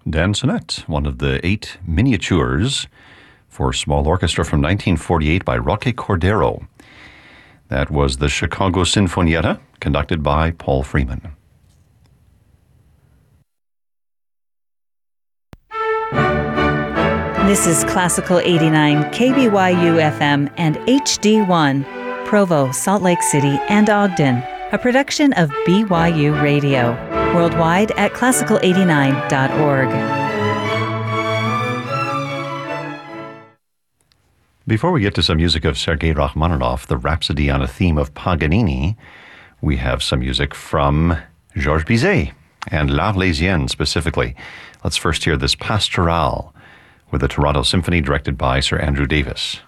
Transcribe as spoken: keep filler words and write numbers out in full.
Dansonette, one of the eight miniatures for small orchestra from nineteen forty-eight by Roque Cordero. That was the Chicago Sinfonietta, conducted by Paul Freeman. This is Classical eighty-nine, K B Y U F M and H D one, Provo, Salt Lake City, and Ogden, a production of B Y U Radio, worldwide at classical eighty-nine dot org. Before we get to some music of Sergei Rachmaninoff, the Rhapsody on a Theme of Paganini, we have some music from Georges Bizet and L'Arlésienne specifically. Let's first hear this Pastoral with the Toronto Symphony directed by Sir Andrew Davis.